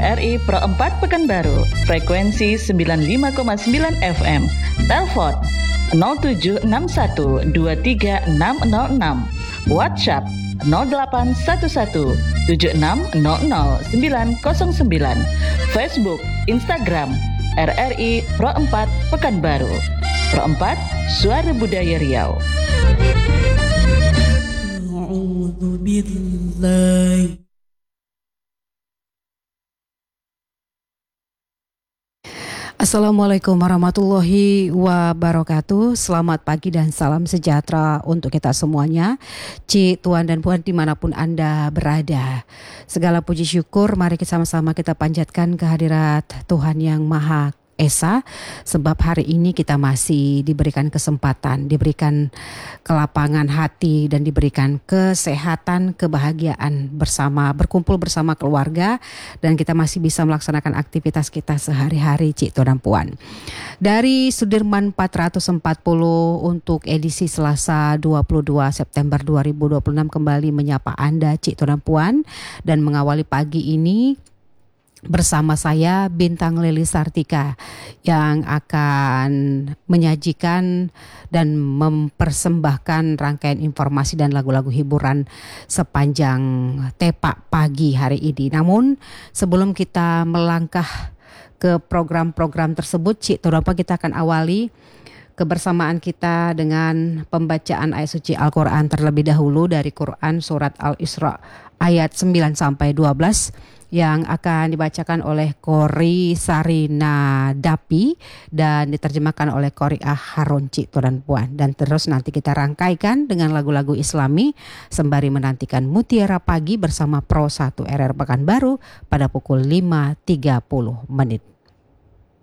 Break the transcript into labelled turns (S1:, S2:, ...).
S1: RRI Pro 4 Pekanbaru, frekuensi 95,9 FM. Telepon 0761 23606. WhatsApp 0811 7600 Facebook, Instagram RRI Pro 4 Pekanbaru. Pro 4, Suara Budaya Riau.
S2: Assalamualaikum warahmatullahi wabarakatuh. Selamat pagi dan salam sejahtera untuk kita semuanya. Cik, Tuan dan Puan dimanapun Anda berada. Segala puji syukur mari sama-sama kita panjatkan kehadirat Tuhan Yang Maha Esa, sebab hari ini kita masih diberikan kesempatan, diberikan kelapangan hati dan diberikan kesehatan, kebahagiaan bersama, berkumpul bersama keluarga, dan kita masih bisa melaksanakan aktivitas kita sehari-hari, Cik, Tuan dan Puan. Dari Sudirman 440 untuk edisi Selasa 22 September 2026 kembali menyapa Anda, Cik, Tuan dan Puan, dan mengawali pagi ini bersama saya Bintang Lili Sartika yang akan menyajikan dan mempersembahkan rangkaian informasi dan lagu-lagu hiburan sepanjang tepak pagi hari ini. Namun sebelum kita melangkah ke program-program tersebut, Cik Todapa, kita akan awali kebersamaan kita dengan pembacaan ayat suci Al-Quran terlebih dahulu dari Quran Surat Al-Isra ayat 9 sampai 12 yang akan dibacakan oleh Kori Sarina Dapi dan diterjemahkan oleh Kori Harun, Cik, Tuan dan Puan. Dan terus nanti kita rangkaikan dengan lagu-lagu Islami sembari menantikan Mutiara Pagi bersama Pro 1 RR Pekanbaru pada pukul 5.30.